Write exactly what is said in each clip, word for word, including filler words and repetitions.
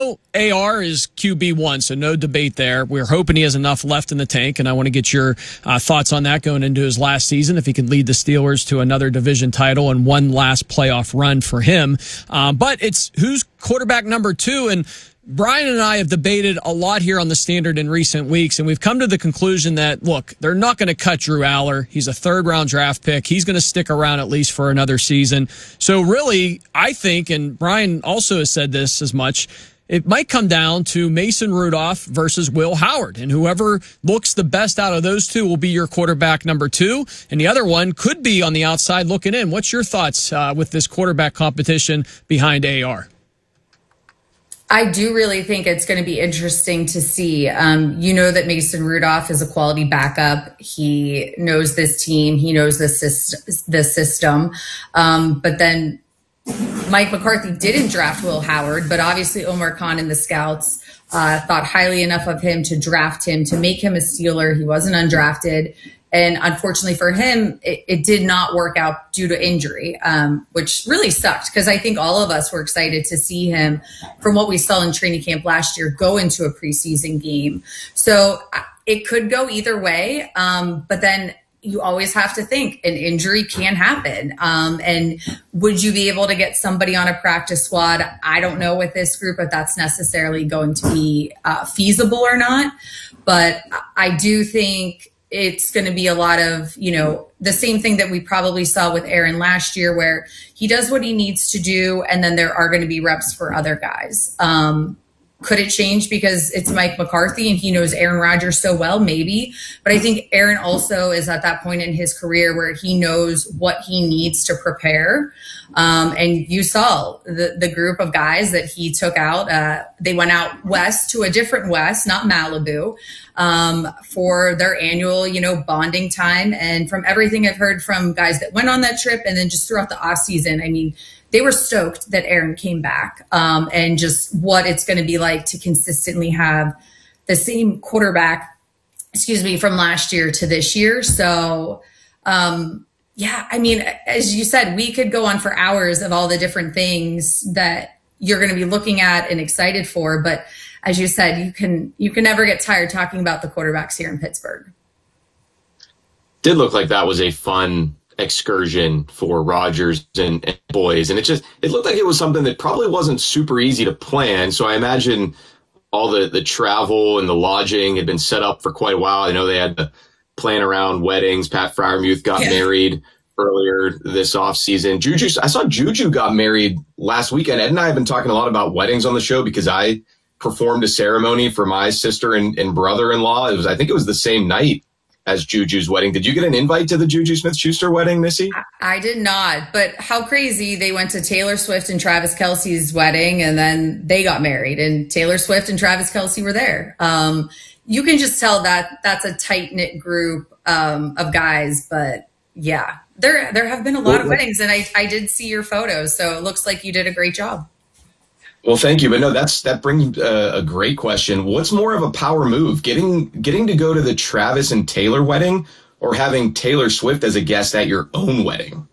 A R is Q B one, so no debate there. We're hoping he has enough left in the tank, and I want to get your uh, thoughts on that going into his last season, if he can lead the Steelers to another division title and one last playoff run for him. Um, but it's who's quarterback number two, and Brian and I have debated a lot here on the Standard in recent weeks, and we've come to the conclusion that, look, they're not going to cut Drew Aller. He's a third-round draft pick. He's going to stick around at least for another season. So really, I think, and Brian also has said this as much, it might come down to Mason Rudolph versus Will Howard, and whoever looks the best out of those two will be your quarterback number two, and the other one could be on the outside looking in. What's your thoughts uh, with this quarterback competition behind A R? I do really think it's going to be interesting to see. Um, you know that Mason Rudolph is a quality backup. He knows this team. He knows the, syst- the system. Um, but then Mike McCarthy didn't draft Will Howard, but obviously Omar Khan and the scouts uh, thought highly enough of him to draft him, to make him a Steeler. He wasn't undrafted. And unfortunately for him, it, it did not work out due to injury, um, which really sucked, because I think all of us were excited to see him, from what we saw in training camp last year, go into a preseason game. So it could go either way. Um, but then you always have to think an injury can happen. Um, and would you be able to get somebody on a practice squad? I don't know with this group if that's necessarily going to be uh, feasible or not. But I do think it's going to be a lot of, you know, the same thing that we probably saw with Aaron last year, where he does what he needs to do, and then there are going to be reps for other guys. Um, Could it change because it's Mike McCarthy and he knows Aaron Rodgers so well? Maybe. But I think Aaron also is at that point in his career where he knows what he needs to prepare. Um, and you saw the, the group of guys that he took out. Uh, they went out west to a different west, not Malibu, um, for their annual, you know, bonding time. And from everything I've heard from guys that went on that trip and then just throughout the off season, I mean, they were stoked that Aaron came back, um, and just what it's going to be like to consistently have the same quarterback, excuse me, from last year to this year. So, um, yeah, I mean, as you said, we could go on for hours of all the different things that you're going to be looking at and excited for. But as you said, you can you can never get tired talking about the quarterbacks here in Pittsburgh. Did look like that was a fun excursion for Rodgers and, and boys. And it just, it looked like it was something that probably wasn't super easy to plan. So I imagine all the, the travel and the lodging had been set up for quite a while. I know they had to plan around weddings. Pat Freiermuth got yeah. married earlier this offseason. Juju, I saw Juju got married last weekend. Ed and I have been talking a lot about weddings on the show because I performed a ceremony for my sister and, and brother-in-law. It was, I think it was the same night as Juju's wedding. Did you get an invite to the Juju Smith-Schuster wedding, Missy? I did not, but how crazy. They went to Taylor Swift and Travis Kelce's wedding, and then they got married, and Taylor Swift and Travis Kelce were there. Um, you can just tell that that's a tight-knit group um, of guys, but yeah, there there have been a lot well, of weddings, and I, I did see your photos, so it looks like you did a great job. Well, thank you. But no, that's that brings uh, a great question. What's more of a power move, getting getting to go to the Travis and Taylor wedding, or having Taylor Swift as a guest at your own wedding?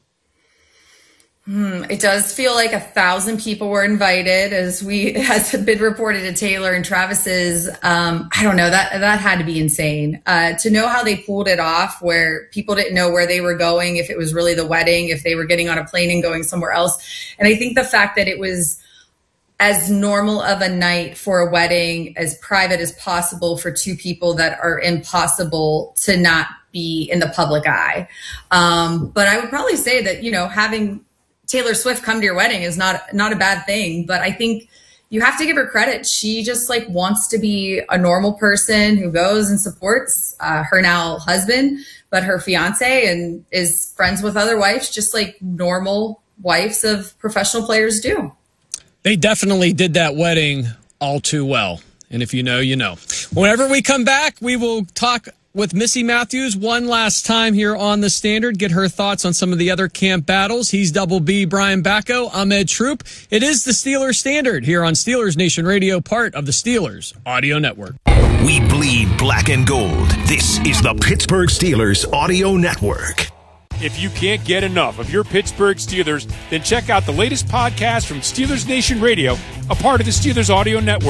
Hmm, it does feel like a thousand people were invited, as we has been reported to Taylor and Travis's. Um, I don't know, that that had to be insane. Uh, to know how they pulled it off, where people didn't know where they were going, if it was really the wedding, if they were getting on a plane and going somewhere else. And I think the fact that it was as normal of a night for a wedding, as private as possible for two people that are impossible to not be in the public eye. Um, but I would probably say that, you know, having Taylor Swift come to your wedding is not, not a bad thing, but I think you have to give her credit. She just like wants to be a normal person who goes and supports uh, her now husband, but her fiance, and is friends with other wives, just like normal wives of professional players do. They definitely did that wedding all too well. And if you know, you know. Whenever we come back, we will talk with Missy Matthews one last time here on The Standard, get her thoughts on some of the other camp battles. He's Double B, Brian Bacco. I'm Ed Troop. It is the Steelers Standard here on Steelers Nation Radio, part of the Steelers Audio Network. We bleed black and gold. This is the Pittsburgh Steelers Audio Network. If you can't get enough of your Pittsburgh Steelers, then check out the latest podcast from Steelers Nation Radio, a part of the Steelers Audio Network.